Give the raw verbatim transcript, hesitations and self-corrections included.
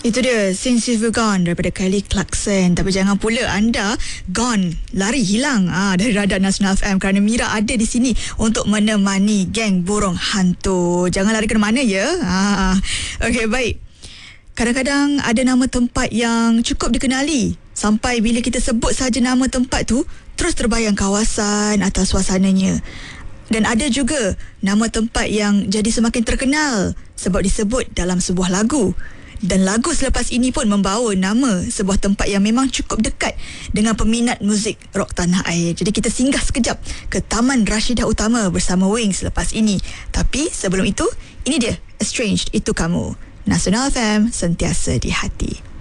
Itu dia Since You've Gone daripada Kelly Clarkson. Tapi jangan pula anda gone, lari hilang ah, dari radar Nasional F M, kerana Mira ada di sini untuk menemani geng burung hantu. Jangan lari ke mana ya. ah. Okey, baik. Kadang-kadang ada nama tempat yang cukup dikenali, sampai bila kita sebut saja nama tempat tu terus terbayang kawasan atau suasananya. Dan ada juga nama tempat yang jadi semakin terkenal sebab disebut dalam sebuah lagu. Dan lagu selepas ini pun membawa nama sebuah tempat yang memang cukup dekat dengan peminat muzik rock tanah air. Jadi kita singgah sekejap ke Taman Rashidah Utama bersama Wings selepas ini. Tapi sebelum itu, ini dia Estranged Itu Kamu. Nasional F M, sentiasa di hati.